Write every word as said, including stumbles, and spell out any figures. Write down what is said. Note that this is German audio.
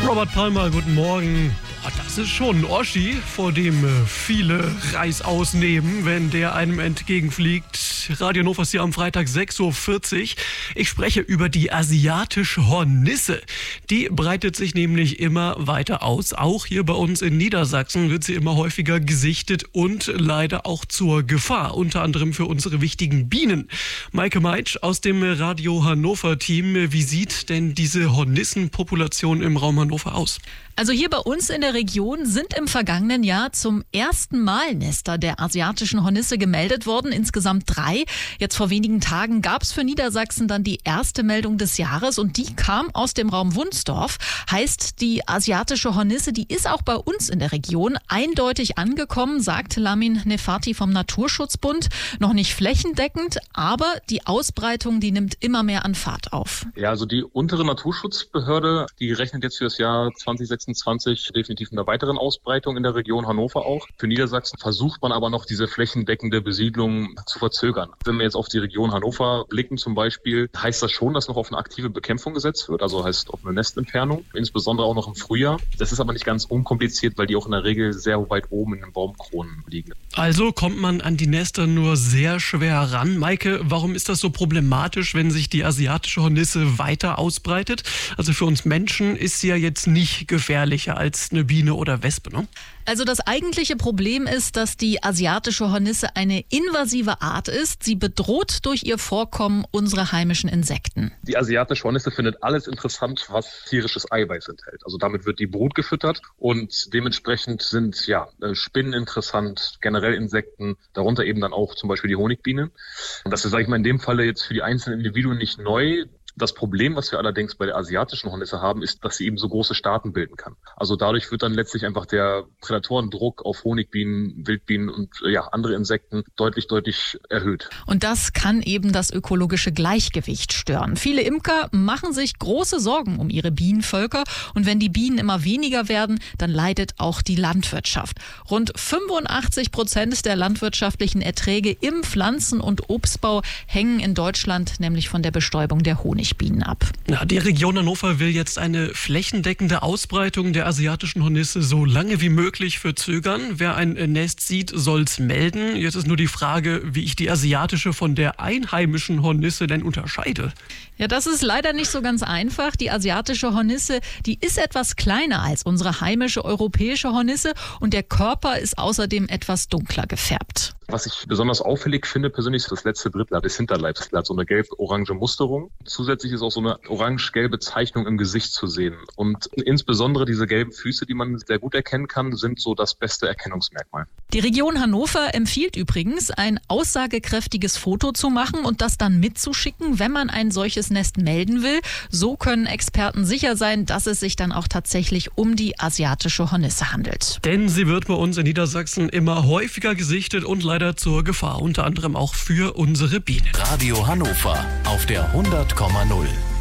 Robert Palmer, guten Morgen. Boah, das ist schon ein Oschi, vor dem äh, viele Reißaus nehmen, wenn der einem entgegenfliegt. Radio Hannover ist hier am Freitag sechs Uhr vierzig. Ich spreche über die asiatische Hornisse. Die breitet sich nämlich immer weiter aus. Auch hier bei uns in Niedersachsen wird sie immer häufiger gesichtet und leider auch zur Gefahr, unter anderem für unsere wichtigen Bienen. Maike Meitsch aus dem Radio Hannover Team. Wie sieht denn diese Hornissenpopulation im Raum Hannover aus? Also hier bei uns in der Region sind im vergangenen Jahr zum ersten Mal Nester der asiatischen Hornisse gemeldet worden, insgesamt drei. Jetzt vor wenigen Tagen gab es für Niedersachsen dann die erste Meldung des Jahres und die kam aus dem Raum Wunsdorf. Heißt, die asiatische Hornisse, die ist auch bei uns in der Region eindeutig angekommen, sagt Lamin Nefati vom Naturschutzbund. Noch nicht flächendeckend, aber die Ausbreitung, die nimmt immer mehr an Fahrt auf. Ja, also die untere Naturschutzbehörde, die rechnet jetzt für das Jahr zwanzig sechsundzwanzig definitiv mit einer weiteren Ausbreitung in der Region Hannover auch. Für Niedersachsen versucht man aber noch, diese flächendeckende Besiedlung zu verzögern. Wenn wir jetzt auf die Region Hannover blicken zum Beispiel, heißt das schon, dass noch auf eine aktive Bekämpfung gesetzt wird, also heißt auf eine Nestentfernung, insbesondere auch noch im Frühjahr. Das ist aber nicht ganz unkompliziert, weil die auch in der Regel sehr weit oben in den Baumkronen liegen. Also kommt man an die Nester nur sehr schwer ran. Maike, warum ist das so problematisch, wenn sich die asiatische Hornisse weiter ausbreitet? Also für uns Menschen ist sie ja jetzt nicht gefährlicher als eine Biene oder Wespe, ne? Also das eigentliche Problem ist, dass die asiatische Hornisse eine invasive Art ist. Sie bedroht durch ihr Vorkommen unsere heimischen Insekten. Die asiatische Hornisse findet alles interessant, was tierisches Eiweiß enthält. Also damit wird die Brut gefüttert und dementsprechend sind ja Spinnen interessant, generell Insekten, darunter eben dann auch zum Beispiel die Honigbiene. Und das ist, sage ich mal, in dem Falle jetzt für die einzelnen Individuen nicht neu. Das Problem, was wir allerdings bei der asiatischen Hornisse haben, ist, dass sie eben so große Staaten bilden kann. Also dadurch wird dann letztlich einfach der Prädatorendruck auf Honigbienen, Wildbienen und ja, andere Insekten deutlich, deutlich erhöht. Und das kann eben das ökologische Gleichgewicht stören. Viele Imker machen sich große Sorgen um ihre Bienenvölker. Und wenn die Bienen immer weniger werden, dann leidet auch die Landwirtschaft. Rund fünfundachtzig Prozent der landwirtschaftlichen Erträge im Pflanzen- und Obstbau hängen in Deutschland nämlich von der Bestäubung der Honigbienen ab. Ja, die Region Hannover will jetzt eine flächendeckende Ausbreitung der asiatischen Hornisse so lange wie möglich verzögern. Wer ein Nest sieht, soll's melden. Jetzt ist nur die Frage, wie ich die asiatische von der einheimischen Hornisse denn unterscheide. Ja, das ist leider nicht so ganz einfach. Die asiatische Hornisse, die ist etwas kleiner als unsere heimische europäische Hornisse und der Körper ist außerdem etwas dunkler gefärbt. Was ich besonders auffällig finde persönlich, ist das letzte Drittel des Hinterleibs. Das hat so eine gelb-orange Musterung. Zusätzlich ist auch so eine orange-gelbe Zeichnung im Gesicht zu sehen. Und insbesondere diese gelben Füße, die man sehr gut erkennen kann, sind so das beste Erkennungsmerkmal. Die Region Hannover empfiehlt übrigens, ein aussagekräftiges Foto zu machen und das dann mitzuschicken, wenn man ein solches Nest melden will. So können Experten sicher sein, dass es sich dann auch tatsächlich um die asiatische Hornisse handelt. Denn sie wird bei uns in Niedersachsen immer häufiger gesichtet und leider zur Gefahr, unter anderem auch für unsere Bienen. Radio Hannover auf der hundert Komma null.